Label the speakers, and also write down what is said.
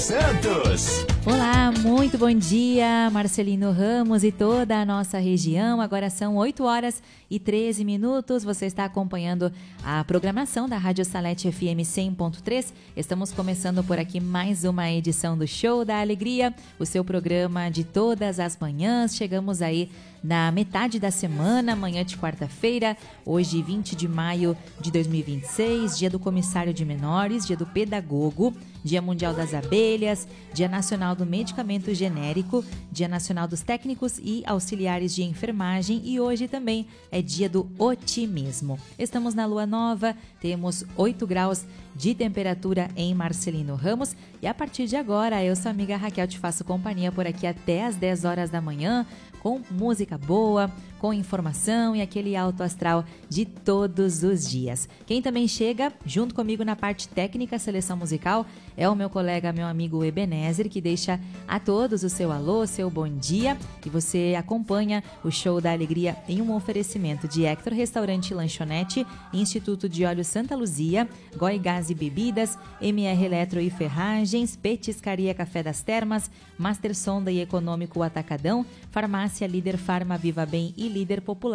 Speaker 1: Santos.
Speaker 2: Olá, muito bom dia, Marcelino Ramos e toda a nossa região. Agora são 8 horas e 13 minutos. Você está acompanhando a programação da Rádio Salete FM 100.3. Estamos começando por aqui mais uma edição do Show da Alegria, o seu programa de todas as manhãs. Chegamos aí na metade da semana, manhã de quarta-feira, hoje 20 de maio de 2026, dia do Comissário de Menores, dia do Pedagogo, Dia Mundial das Abelhas, Dia Nacional do Medicamento Genérico, Dia Nacional dos Técnicos e Auxiliares de Enfermagem e hoje também é Dia do Otimismo. Estamos na Lua Nova, temos 8 graus de temperatura em Marcelino Ramos e a partir de agora eu, sua amiga Raquel, te faço companhia por aqui até às 10 horas da manhã com música boa, com informação e aquele alto astral de todos os dias. Quem também chega junto comigo na parte técnica, seleção musical, é o meu colega, meu amigo Ebenezer, que deixa a todos o seu alô, seu bom dia, e você acompanha o Show da Alegria em um oferecimento de Hector Restaurante e Lanchonete, Instituto de Óleo Santa Luzia, Goi Gás e Bebidas, MR Eletro e Ferragens, Petiscaria Café das Termas, Master Sonda e Econômico Atacadão, Farmácia Líder Farma Viva Bem e Líder Popular.